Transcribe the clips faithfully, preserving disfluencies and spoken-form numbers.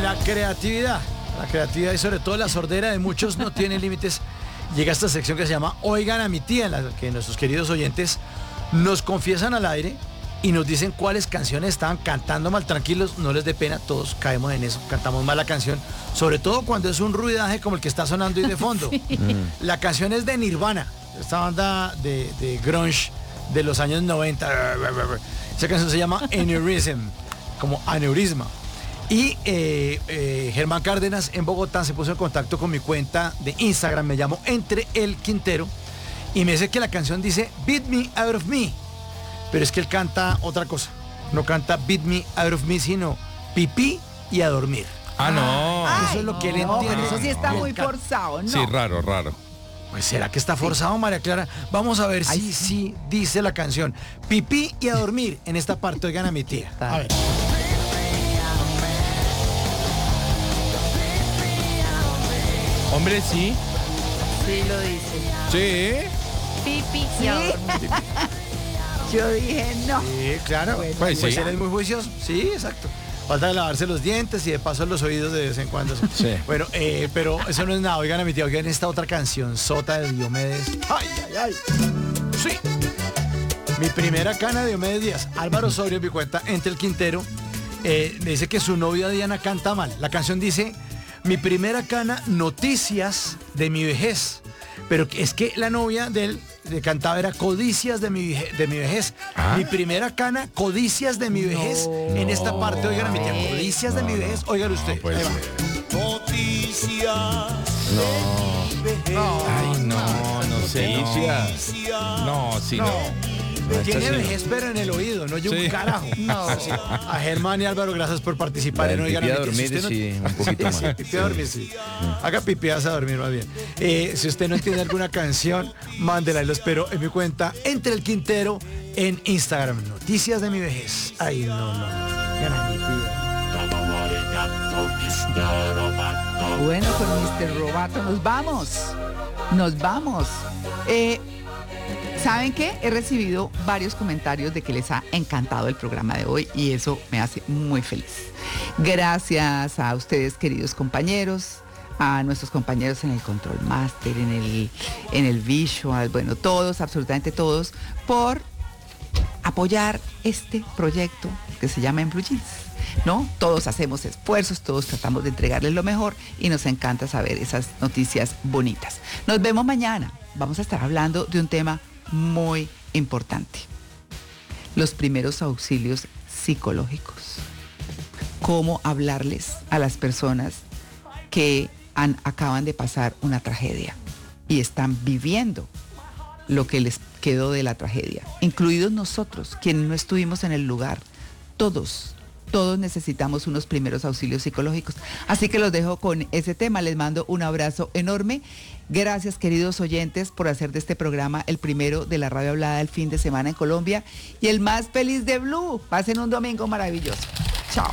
La creatividad, la creatividad y sobre todo la sordera de muchos no tiene límites. Llega esta sección que se llama Oigan a mi tía, en la que nuestros queridos oyentes nos confiesan al aire y nos dicen cuáles canciones estaban cantando mal. Tranquilos, no les dé pena, todos caemos en eso, cantamos mal la canción, sobre todo cuando es un ruidaje como el que está sonando ahí de fondo. Sí. Mm. La canción es de Nirvana, esta banda de, de grunge de los años noventa. Esa canción se llama Aneurysm, como aneurisma. Y eh, eh, Germán Cárdenas en Bogotá se puso en contacto con mi cuenta de Instagram, me llamo Entre el Quintero, y me dice que la canción dice Beat Me Out of Me, pero es que él canta otra cosa, no canta Beat Me Out of Me, sino pipí y a dormir. Ah, no. Ay, eso es lo que él no, entiende. Eso sí está muy forzado, ¿no? Sí, raro, raro. Pues será que está forzado, María Clara. Vamos a ver Ay, si sí. sí dice la canción pipí y a dormir en esta parte. Oigan a mi tía. A ver. Hombre, sí. Sí lo dice. Sí. Pipi y a dormir. Yo dije no. Sí, claro. Pues, pues sí. él es muy juicioso. Sí, exacto. Falta de lavarse los dientes y de paso los oídos de vez en cuando. Sí. Bueno, eh, pero eso no es nada. Oigan a mi tía, oigan esta otra canción, Sota de Diomedes. ¡Ay, ay, ay! Sí. Mi primera cana de Diomedes Díaz. Álvaro Osorio, en mi cuenta, Entre el Quintero, eh, me dice que su novia Diana canta mal. La canción dice, mi primera cana, noticias de mi vejez. Pero es que la novia de él le cantaba era Codicias de mi, veje, de mi vejez. ¿Ah? Mi primera cana, Codicias de mi vejez. No, en esta parte, oigan a mi tía, Codicias no, de mi vejez. Oigan usted. No, pues, Noticias. No. no. Ay, no, no sé. No, no sí, no. no. Tiene vejez, pero en el oído, no yo sí. un carajo. No. Sí. A Germán y Álvaro, gracias por participar en Oigan a mi tía. Dormir, si no... sí, un poquito más. Sí, pipi a dormir, sí. sí. Haga pipias a dormir más bien. Eh, si usted no entiende alguna canción, mándela y lo espero en mi cuenta Entre el Quintero en Instagram. Noticias de mi vejez. Ay, no, no. Oigan a mi tía. Bueno, con mister Robato nos vamos. Nos vamos. Eh... ¿Saben qué? He recibido varios comentarios de que les ha encantado el programa de hoy y eso me hace muy feliz. Gracias a ustedes, queridos compañeros, a nuestros compañeros en el Control Master, en el, en el Visual, bueno, todos, absolutamente todos, por apoyar este proyecto que se llama En Blue Jeans, ¿no? Todos hacemos esfuerzos, todos tratamos de entregarles lo mejor y nos encanta saber esas noticias bonitas. Nos vemos mañana. Vamos a estar hablando de un tema muy importante. Los primeros auxilios psicológicos. Cómo hablarles a las personas que han, acaban de pasar una tragedia y están viviendo lo que les quedó de la tragedia, incluidos nosotros, quienes no estuvimos en el lugar. Todos, todos necesitamos unos primeros auxilios psicológicos. Así que los dejo con ese tema. Les mando un abrazo enorme. Gracias, queridos oyentes, por hacer de este programa el primero de la radio hablada del fin de semana en Colombia y el más feliz de Blue. Pasen un domingo maravilloso. Chao.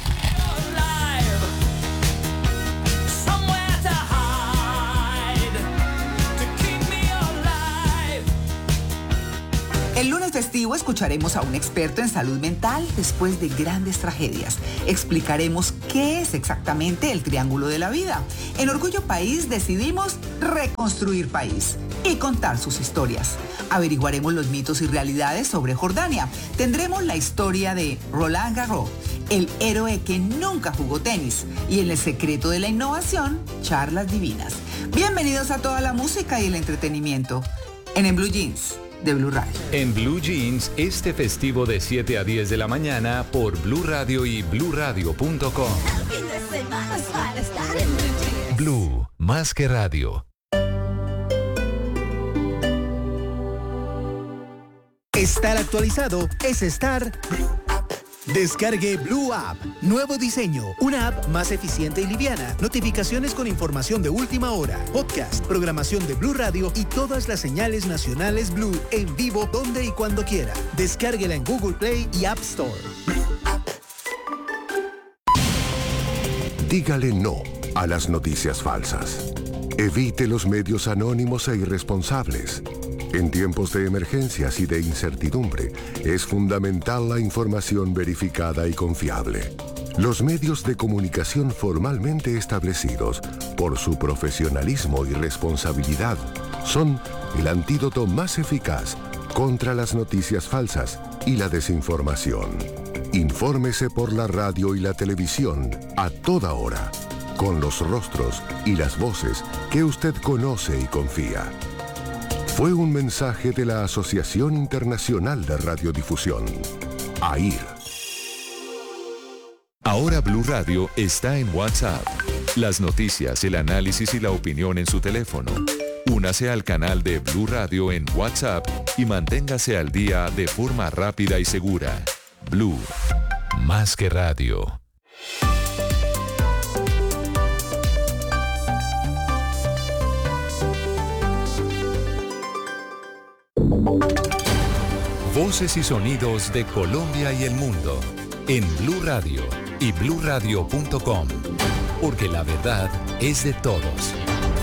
El lunes festivo escucharemos a un experto en salud mental después de grandes tragedias. Explicaremos qué es exactamente el triángulo de la vida. En Orgullo País decidimos reconstruir país y contar sus historias. Averiguaremos los mitos y realidades sobre Jordania. Tendremos la historia de Roland Garros, el héroe que nunca jugó tenis. Y en el secreto de la innovación, charlas divinas. Bienvenidos a toda la música y el entretenimiento en En Blue Jeans de Blue Radio. En Blue Jeans, este festivo de siete a diez de la mañana por Blue Radio y blue radio punto com. Blue, más que radio. Estar actualizado es estar... Descargue Blue App. Nuevo diseño. Una app más eficiente y liviana. Notificaciones con información de última hora. Podcast, programación de Blue Radio y todas las señales nacionales Blue en vivo donde y cuando quiera. Descárguela en Google Play y App Store. Dígale no a las noticias falsas. Evite los medios anónimos e irresponsables. En tiempos de emergencias y de incertidumbre, es fundamental la información verificada y confiable. Los medios de comunicación formalmente establecidos por su profesionalismo y responsabilidad son el antídoto más eficaz contra las noticias falsas y la desinformación. Infórmese por la radio y la televisión a toda hora, con los rostros y las voces que usted conoce y confía. Fue un mensaje de la Asociación Internacional de Radiodifusión, A I R. Ahora Blue Radio está en WhatsApp. Las noticias, el análisis y la opinión en su teléfono. Únase al canal de Blue Radio en WhatsApp y manténgase al día de forma rápida y segura. Blue, más que radio. Voces y sonidos de Colombia y el mundo en Blue Radio y blue radio punto com, porque la verdad es de todos.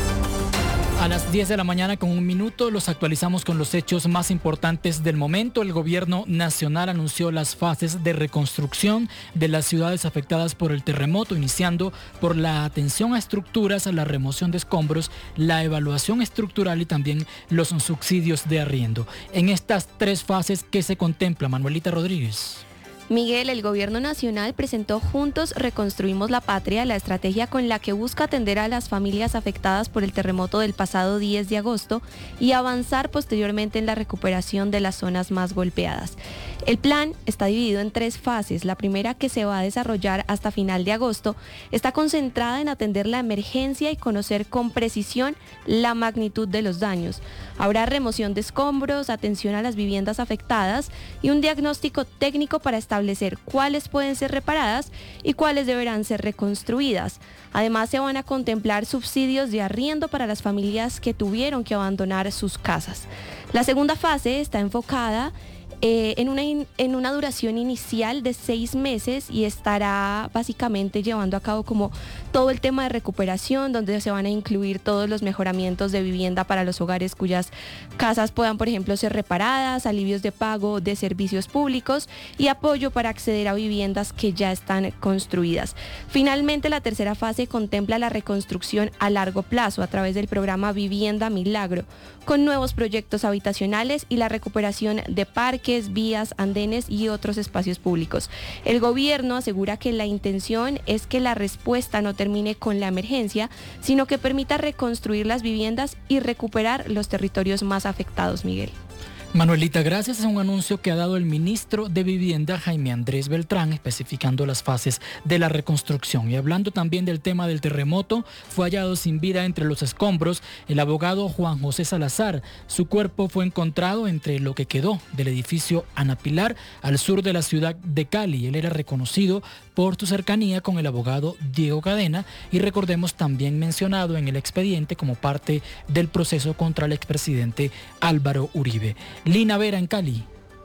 A las diez de la mañana con un minuto los actualizamos con los hechos más importantes del momento. El gobierno nacional anunció las fases de reconstrucción de las ciudades afectadas por el terremoto, iniciando por la atención a estructuras, la remoción de escombros, la evaluación estructural y también los subsidios de arriendo. En estas tres fases, ¿qué se contempla, Manuelita Rodríguez? Miguel, el gobierno nacional presentó Juntos Reconstruimos la Patria, la estrategia con la que busca atender a las familias afectadas por el terremoto del pasado diez de agosto y avanzar posteriormente en la recuperación de las zonas más golpeadas. El plan está dividido en tres fases. La primera, que se va a desarrollar hasta final de agosto, está concentrada en atender la emergencia y conocer con precisión la magnitud de los daños. Habrá remoción de escombros, atención a las viviendas afectadas y un diagnóstico técnico para establecer cuáles pueden ser reparadas y cuáles deberán ser reconstruidas. Además, se van a contemplar subsidios de arriendo para las familias que tuvieron que abandonar sus casas. La segunda fase está enfocada Eh, en, una in, en una duración inicial de seis meses y estará básicamente llevando a cabo como todo el tema de recuperación, donde se van a incluir todos los mejoramientos de vivienda para los hogares cuyas casas puedan, por ejemplo, ser reparadas, alivios de pago de servicios públicos y apoyo para acceder a viviendas que ya están construidas. Finalmente, la tercera fase contempla la reconstrucción a largo plazo a través del programa Vivienda Milagro, con nuevos proyectos habitacionales y la recuperación de parques, vías, andenes y otros espacios públicos. El gobierno asegura que la intención es que la respuesta no termine con la emergencia, sino que permita reconstruir las viviendas y recuperar los territorios más afectados, Miguel. Manuelita, gracias. Es un anuncio que ha dado el ministro de Vivienda, Jaime Andrés Beltrán, especificando las fases de la reconstrucción. Y hablando también del tema del terremoto, fue hallado sin vida entre los escombros el abogado Juan José Salazar. Su cuerpo fue encontrado entre lo que quedó del edificio Ana Pilar, al sur de la ciudad de Cali. Él era reconocido por su cercanía con el abogado Diego Cadena y, recordemos, también mencionado en el expediente como parte del proceso contra el expresidente Álvaro Uribe. Lina Vera en Cali.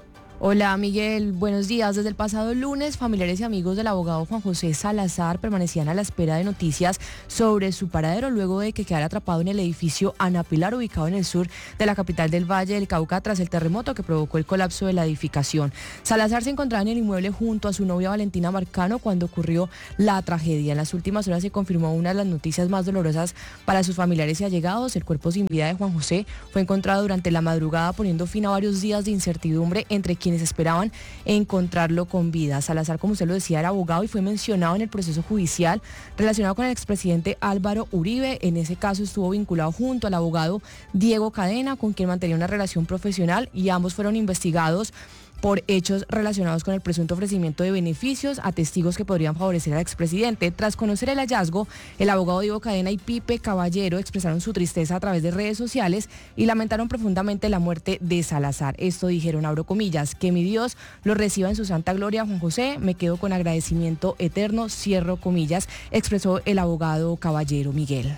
Hola Miguel, buenos días. Desde el pasado lunes, familiares y amigos del abogado Juan José Salazar permanecían a la espera de noticias sobre su paradero luego de que quedara atrapado en el edificio Ana Pilar, ubicado en el sur de la capital del Valle del Cauca, tras el terremoto que provocó el colapso de la edificación. Salazar se encontraba en el inmueble junto a su novia Valentina Marcano cuando ocurrió la tragedia. En las últimas horas se confirmó una de las noticias más dolorosas para sus familiares y allegados. El cuerpo sin vida de Juan José fue encontrado durante la madrugada, poniendo fin a varios días de incertidumbre entre quienes esperaban encontrarlo con vida. Salazar, como usted lo decía, era abogado y fue mencionado en el proceso judicial relacionado con el expresidente Álvaro Uribe. En ese caso estuvo vinculado junto al abogado Diego Cadena, con quien mantenía una relación profesional, y ambos fueron investigados por hechos relacionados con el presunto ofrecimiento de beneficios a testigos que podrían favorecer al expresidente. Tras conocer el hallazgo, el abogado Diego Cadena y Pipe Caballero expresaron su tristeza a través de redes sociales y lamentaron profundamente la muerte de Salazar. Esto dijeron, abro comillas, que mi Dios lo reciba en su santa gloria, Juan José, me quedo con agradecimiento eterno, cierro comillas, expresó el abogado Caballero. Miguel.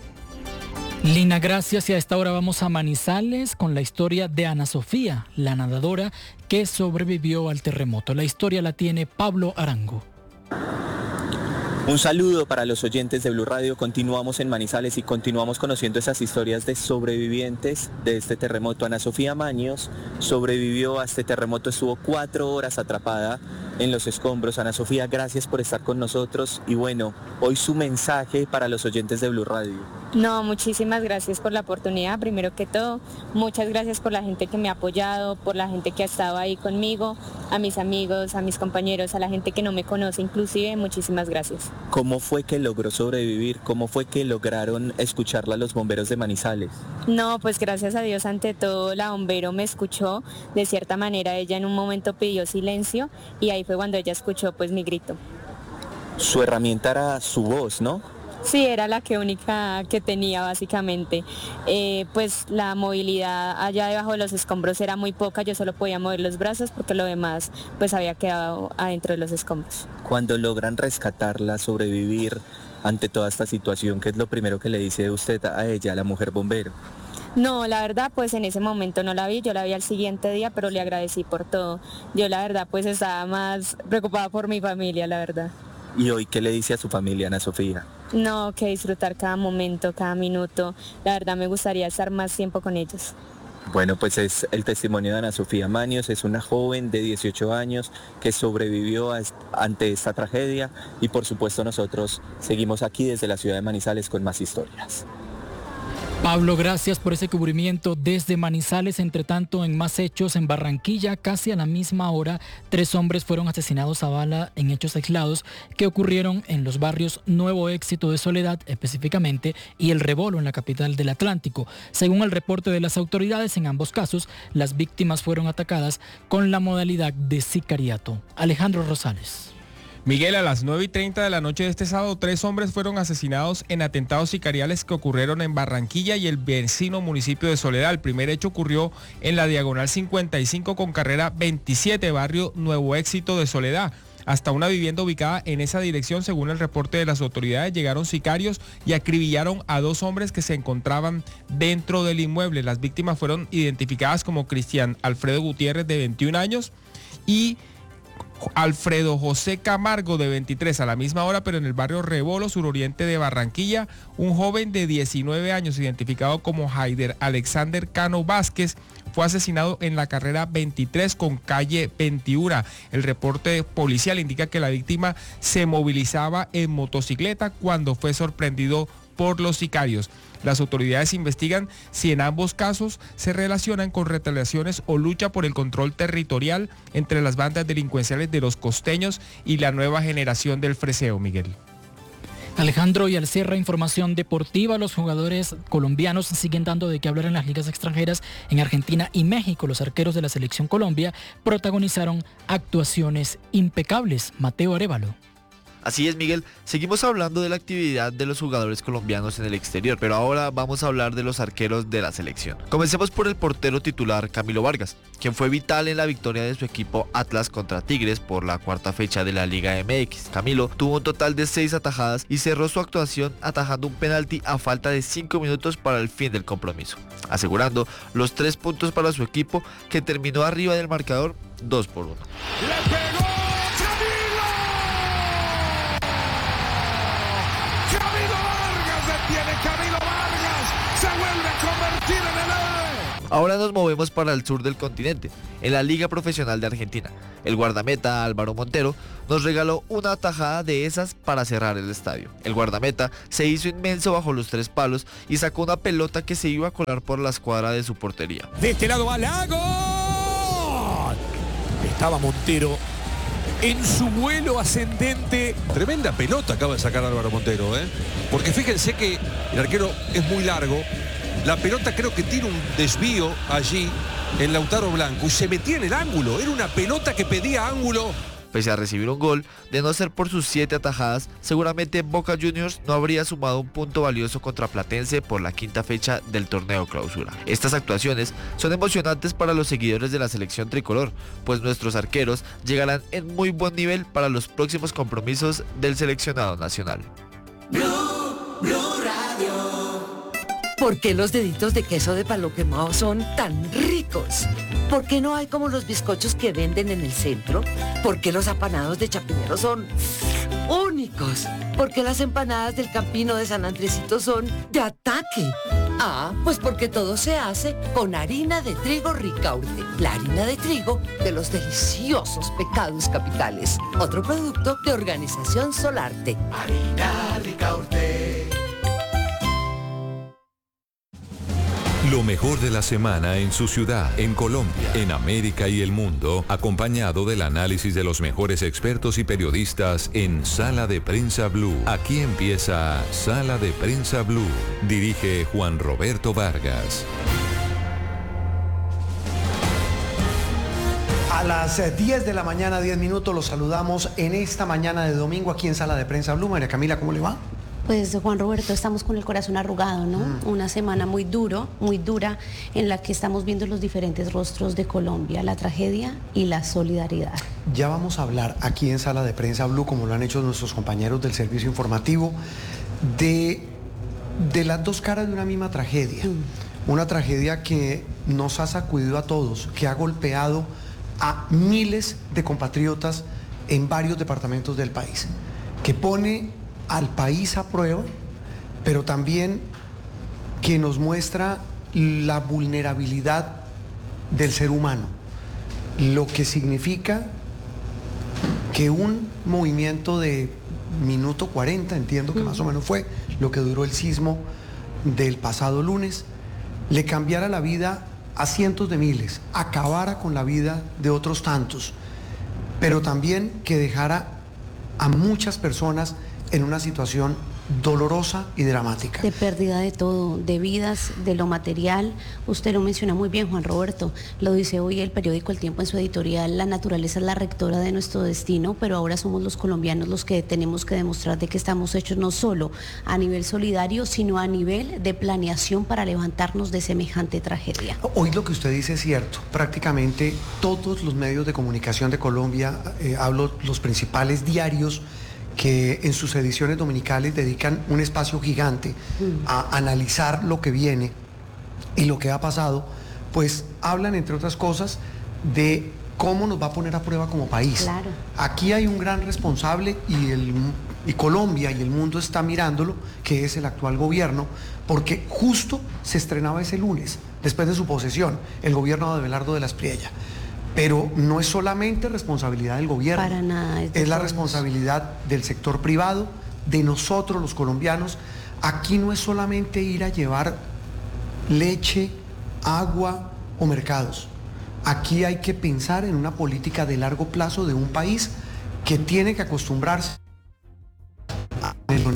Lina, gracias. Y a esta hora vamos a Manizales con la historia de Ana Sofía, la nadadora que sobrevivió al terremoto. La historia la tiene Pablo Arango. Un saludo para los oyentes de Blue Radio. Continuamos en Manizales y continuamos conociendo esas historias de sobrevivientes de este terremoto. Ana Sofía Maños sobrevivió a este terremoto, estuvo cuatro horas atrapada en los escombros. Ana Sofía, gracias por estar con nosotros y bueno, hoy su mensaje para los oyentes de Blue Radio. No, muchísimas gracias por la oportunidad, primero que todo. Muchas gracias por la gente que me ha apoyado, por la gente que ha estado ahí conmigo, a mis amigos, a mis compañeros, a la gente que no me conoce inclusive, muchísimas gracias. ¿Cómo fue que logró sobrevivir? ¿Cómo fue que lograron escucharla los bomberos de Manizales? No, pues gracias a Dios, ante todo la bombero me escuchó, de cierta manera ella en un momento pidió silencio y ahí fue cuando ella escuchó pues mi grito. Su herramienta era su voz, ¿no? Sí, era la que única que tenía básicamente. Eh, pues la movilidad allá debajo de los escombros era muy poca, yo solo podía mover los brazos porque lo demás pues había quedado adentro de los escombros. Cuando logran rescatarla, sobrevivir ante toda esta situación, ¿qué es lo primero que le dice usted a ella, a la mujer bombero? No, la verdad pues en ese momento no la vi, yo la vi al siguiente día, pero le agradecí por todo. Yo la verdad pues estaba más preocupada por mi familia, la verdad. ¿Y hoy qué le dice a su familia, Ana Sofía? No, que disfrutar cada momento, cada minuto. La verdad me gustaría estar más tiempo con ellos. Bueno, pues es el testimonio de Ana Sofía Maños, es una joven de dieciocho años que sobrevivió a, ante esta tragedia y por supuesto nosotros seguimos aquí desde la ciudad de Manizales con más historias. Pablo, gracias por ese cubrimiento desde Manizales. Entre tanto, en más hechos, en Barranquilla, casi a la misma hora, tres hombres fueron asesinados a bala en hechos aislados que ocurrieron en los barrios Nuevo Éxito de Soledad, específicamente, y El Rebolo, en la capital del Atlántico. Según el reporte de las autoridades, en ambos casos, las víctimas fueron atacadas con la modalidad de sicariato. Alejandro Rosales. Miguel, a las nueve y treinta de la noche de este sábado, tres hombres fueron asesinados en atentados sicariales que ocurrieron en Barranquilla y el vecino municipio de Soledad. El primer hecho ocurrió en la diagonal cincuenta y cinco con carrera veintisiete, barrio Nuevo Éxito de Soledad. Hasta una vivienda ubicada en esa dirección, según el reporte de las autoridades, llegaron sicarios y acribillaron a dos hombres que se encontraban dentro del inmueble. Las víctimas fueron identificadas como Cristian Alfredo Gutiérrez, de veintiún años, y Alfredo José Camargo, de veintitrés. A la misma hora, pero en el barrio Rebolo, suroriente de Barranquilla, un joven de diecinueve años, identificado como Haider Alexander Cano Vázquez, fue asesinado en la carrera veintitrés con calle veintiuno. El reporte policial indica que la víctima se movilizaba en motocicleta cuando fue sorprendido por los sicarios. Las autoridades investigan si en ambos casos se relacionan con retaliaciones o lucha por el control territorial entre las bandas delincuenciales de los costeños y la nueva generación del freseo, Miguel. Alejandro, y al cierre, información deportiva. Los jugadores colombianos siguen dando de qué hablar en las ligas extranjeras. En Argentina y México, los arqueros de la selección Colombia protagonizaron actuaciones impecables. Mateo Arévalo. Así es, Miguel, seguimos hablando de la actividad de los jugadores colombianos en el exterior, pero ahora vamos a hablar de los arqueros de la selección. Comencemos por el portero titular Camilo Vargas, quien fue vital en la victoria de su equipo Atlas contra Tigres por la cuarta fecha de la Liga M X. Camilo tuvo un total de seis atajadas y cerró su actuación atajando un penalti a falta de cinco minutos para el fin del compromiso, asegurando los tres puntos para su equipo, que terminó arriba del marcador dos por uno. ¡Le pegó! Tiene Camilo Vargas, se vuelve a convertir en el héroe. Ahora nos movemos para el sur del continente, en la Liga Profesional de Argentina. El guardameta Álvaro Montero nos regaló una tajada de esas para cerrar el estadio. El guardameta se hizo inmenso bajo los tres palos y sacó una pelota que se iba a colar por la escuadra de su portería. De este lado va Lago. Estaba Montero en su vuelo ascendente. Tremenda pelota acaba de sacar Álvaro Montero, ¿eh? Porque fíjense que el arquero es muy largo. La pelota creo que tiene un desvío allí en Lautaro Blanco y se metía en el ángulo. Era una pelota que pedía ángulo. Pese a recibir un gol, de no ser por sus siete atajadas, seguramente Boca Juniors no habría sumado un punto valioso contra Platense por la quinta fecha del torneo clausura. Estas actuaciones son emocionantes para los seguidores de la selección tricolor, pues nuestros arqueros llegarán en muy buen nivel para los próximos compromisos del seleccionado nacional. Blue, Blue Radio. ¿Por qué los deditos de queso de palo quemado son tan ricos? ¿Por qué no hay como los bizcochos que venden en el centro? ¿Por qué los apanados de Chapinero son únicos? ¿Por qué las empanadas del Campino de San Andresito son de ataque? Ah, pues porque todo se hace con harina de trigo Ricaurte, la harina de trigo de los deliciosos pecados capitales. Otro producto de Organización Solarte. Harina Ricaurte. Lo mejor de la semana en su ciudad, en Colombia, en América y el mundo, acompañado del análisis de los mejores expertos y periodistas en Sala de Prensa Blue. Aquí empieza Sala de Prensa Blue. Dirige Juan Roberto Vargas. A las diez de la mañana, diez minutos, los saludamos en esta mañana de domingo aquí en Sala de Prensa Blue. María Camila, ¿cómo le va? Pues Juan Roberto, estamos con el corazón arrugado, ¿no? Mm. Una semana muy duro, muy dura, en la que estamos viendo los diferentes rostros de Colombia, la tragedia y la solidaridad. Ya vamos a hablar aquí en Sala de Prensa Blue, como lo han hecho nuestros compañeros del servicio informativo, de, de las dos caras de una misma tragedia. Mm. Una tragedia que nos ha sacudido a todos, que ha golpeado a miles de compatriotas en varios departamentos del país, que pone al país a prueba, pero también que nos muestra la vulnerabilidad del ser humano, lo que significa que un movimiento de minuto cuarenta, entiendo que más o menos fue lo que duró el sismo del pasado lunes, le cambiara la vida a cientos de miles, acabara con la vida de otros tantos, pero también que dejara a muchas personas en una situación dolorosa y dramática. De pérdida de todo, de vidas, de lo material. Usted lo menciona muy bien, Juan Roberto. Lo dice hoy el periódico El Tiempo en su editorial: la naturaleza es la rectora de nuestro destino, pero ahora somos los colombianos los que tenemos que demostrar de que estamos hechos no solo a nivel solidario, sino a nivel de planeación para levantarnos de semejante tragedia. Hoy lo que usted dice es cierto. Prácticamente todos los medios de comunicación de Colombia, eh, hablo los principales diarios, que en sus ediciones dominicales dedican un espacio gigante a analizar lo que viene y lo que ha pasado, pues hablan, entre otras cosas, de cómo nos va a poner a prueba como país. Claro. Aquí hay un gran responsable y, el, y Colombia y el mundo está mirándolo, que es el actual gobierno, porque justo se estrenaba ese lunes, después de su posesión, el gobierno de Abelardo de la Espriella. Pero no es solamente responsabilidad del gobierno. Para nada. Es, es la responsabilidad del sector privado, de nosotros los colombianos. Aquí no es solamente ir a llevar leche, agua o mercados. Aquí hay que pensar en una política de largo plazo de un país que tiene que acostumbrarse a...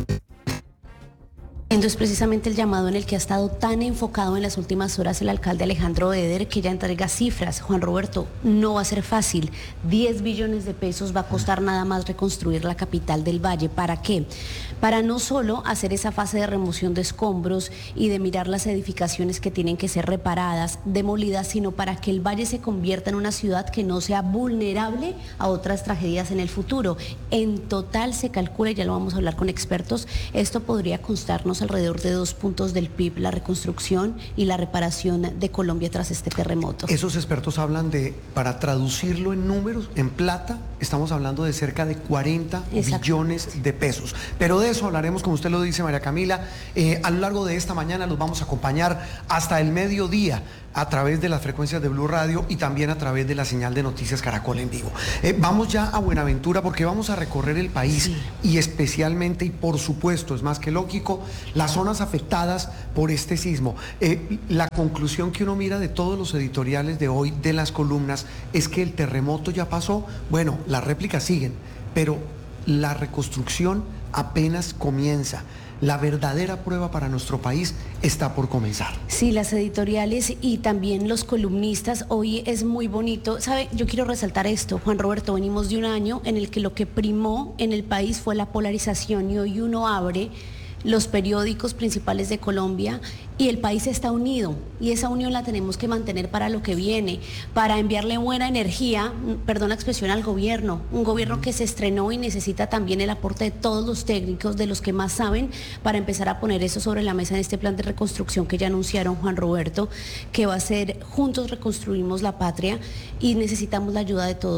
Es precisamente el llamado en el que ha estado tan enfocado en las últimas horas el alcalde Alejandro Eder, que ya entrega cifras. Juan Roberto, no va a ser fácil. diez billones de pesos va a costar nada más reconstruir la capital del Valle. ¿Para qué? Para no solo hacer esa fase de remoción de escombros y de mirar las edificaciones que tienen que ser reparadas, demolidas, sino para que el Valle se convierta en una ciudad que no sea vulnerable a otras tragedias en el futuro. En total se calcula, y ya lo vamos a hablar con expertos, esto podría costarnos alrededor de dos puntos del P I B, la reconstrucción y la reparación de Colombia tras este terremoto. Esos expertos hablan de, para traducirlo en números, en plata, estamos hablando de cerca de cuarenta billones de pesos. Pero de eso hablaremos, como usted lo dice, María Camila. Eh, a lo largo de esta mañana los vamos a acompañar hasta el mediodía a través de las frecuencias de Blue Radio y también a través de la señal de Noticias Caracol en vivo. Eh, vamos ya a Buenaventura porque vamos a recorrer el país, sí, y especialmente, y por supuesto, es más que lógico, las zonas afectadas por este sismo. Eh, la conclusión que uno mira de todos los editoriales de hoy, de las columnas, es que el terremoto ya pasó. Bueno, las réplicas siguen, pero la reconstrucción apenas comienza. La verdadera prueba para nuestro país está por comenzar. Sí, las editoriales y también los columnistas, hoy es muy bonito. ¿Sabe? Yo quiero resaltar esto, Juan Roberto, venimos de un año en el que lo que primó en el país fue la polarización, y hoy uno abre los periódicos principales de Colombia y el país está unido, y esa unión la tenemos que mantener para lo que viene, para enviarle buena energía, perdón la expresión, al gobierno, un gobierno que se estrenó y necesita también el aporte de todos los técnicos, de los que más saben, para empezar a poner eso sobre la mesa en este plan de reconstrucción que ya anunciaron, Juan Roberto, que va a ser Juntos Reconstruimos la Patria, y necesitamos la ayuda de todos.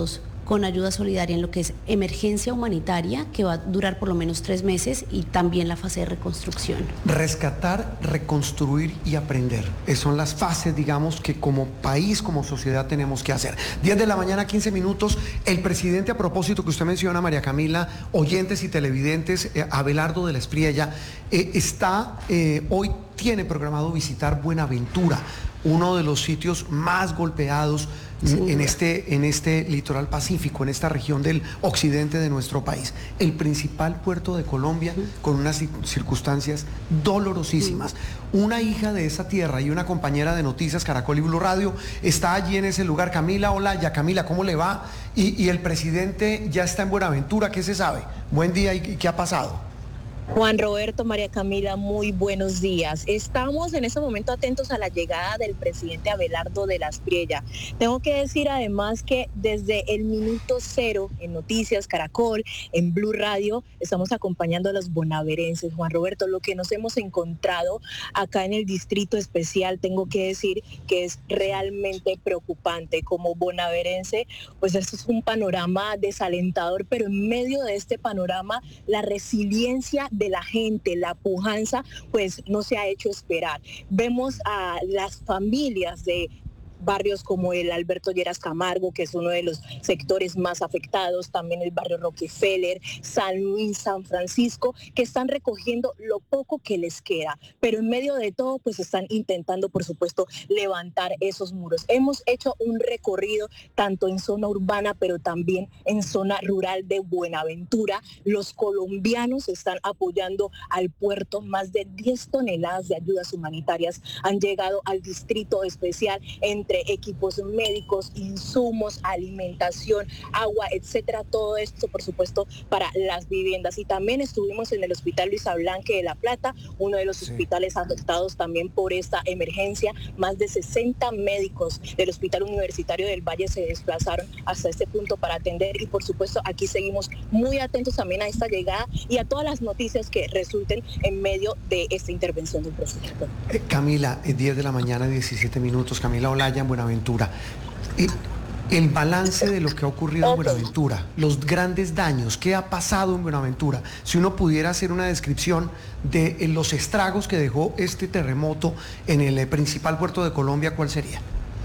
con ayuda solidaria en lo que es emergencia humanitaria, que va a durar por lo menos tres meses, y también la fase de reconstrucción. Rescatar, reconstruir y aprender. Esas son las fases, digamos, que como país, como sociedad tenemos que hacer. diez de la mañana, quince minutos. El presidente, a propósito que usted menciona, María Camila, oyentes y televidentes, eh, Abelardo de la Espriella, eh, está, eh, hoy tiene programado visitar Buenaventura, uno de los sitios más golpeados en este, en este litoral pacífico, en esta región del occidente de nuestro país. El principal puerto de Colombia, con unas circunstancias dolorosísimas. Una hija de esa tierra y una compañera de Noticias Caracol y Blue Radio está allí en ese lugar. Camila Olaya. Camila, ¿cómo le va? Y, y el presidente ya está en Buenaventura, ¿qué se sabe? Buen día, ¿y qué ha pasado? Juan Roberto, María Camila, muy buenos días. Estamos en este momento atentos a la llegada del presidente Abelardo de la Espriella. Tengo que decir además que desde el minuto cero en Noticias Caracol, en Blue Radio, estamos acompañando a los bonaverenses. Juan Roberto, lo que nos hemos encontrado acá en el Distrito Especial, tengo que decir que es realmente preocupante. Como bonaverense, pues esto es un panorama desalentador, pero en medio de este panorama, la resiliencia de la gente, la pujanza, pues no se ha hecho esperar. Vemos a las familias de barrios como el Alberto Lleras Camargo, que es uno de los sectores más afectados, también el barrio Rockefeller, San Luis, San Francisco, que están recogiendo lo poco que les queda, pero en medio de todo pues están intentando, por supuesto, levantar esos muros. Hemos hecho un recorrido tanto en zona urbana, pero también en zona rural de Buenaventura. Los colombianos están apoyando al puerto. Más de diez toneladas de ayudas humanitarias han llegado al Distrito Especial, en entre equipos médicos, insumos, alimentación, agua, etcétera, todo esto, por supuesto, para las viviendas. Y también estuvimos en el Hospital Luisa Blanque de La Plata, uno de los sí. hospitales afectados también por esta emergencia. Más de sesenta médicos del Hospital Universitario del Valle se desplazaron hasta este punto para atender, y por supuesto aquí seguimos muy atentos también a esta llegada y a todas las noticias que resulten en medio de esta intervención del presidente. Eh, Camila, eh, diez de la mañana, diecisiete minutos. Camila Olaya, en Buenaventura. Eh, el balance de lo que ha ocurrido en Buenaventura, los grandes daños, ¿qué ha pasado en Buenaventura? Si uno pudiera hacer una descripción de eh, los estragos que dejó este terremoto en el eh, principal puerto de Colombia, ¿cuál sería?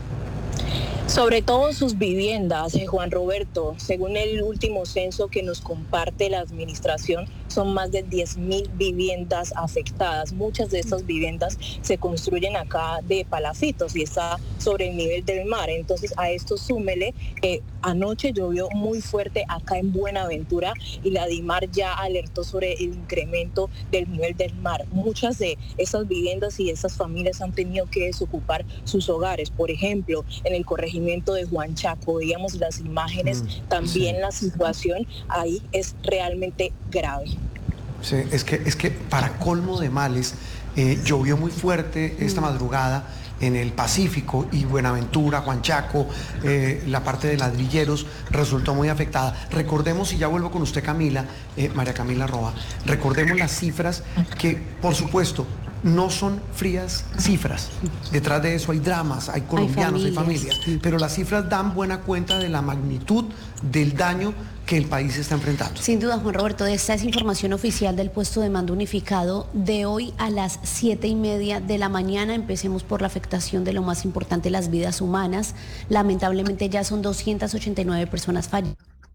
Sobre todo sus viviendas, eh, Juan Roberto. Según el último censo que nos comparte la administración, son más de diez mil viviendas afectadas. Muchas de estas viviendas se construyen acá de palafitos y está sobre el nivel del mar. Entonces a esto súmele que anoche llovió muy fuerte acá en Buenaventura y la DIMAR ya alertó sobre el incremento del nivel del mar. Muchas de esas viviendas y esas familias han tenido que desocupar sus hogares. Por ejemplo, en el corregimiento de Juanchaco veíamos las imágenes, mm, también sí. La situación ahí es realmente grave. Sí, es que, es que para colmo de males, eh, llovió muy fuerte esta madrugada en el Pacífico y Buenaventura, Juanchaco, eh, la parte de Ladrilleros resultó muy afectada. Recordemos, y ya vuelvo con usted, Camila, eh, María Camila Roa, recordemos las cifras que, por supuesto, no son frías cifras. Detrás de eso hay dramas, hay colombianos, hay familias, hay familias, pero las cifras dan buena cuenta de la magnitud del daño que el país está enfrentando. Sin duda, Juan Roberto, esta es información oficial del puesto de mando unificado de hoy a las siete y media de la mañana. Empecemos por la afectación de lo más importante, las vidas humanas. Lamentablemente ya son doscientas ochenta y nueve personas fallecidas.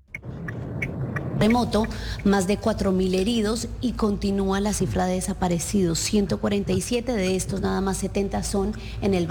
Remoto, más de cuatro mil heridos y continúa la cifra de desaparecidos, ciento cuarenta y siete, de estos nada más setenta son en el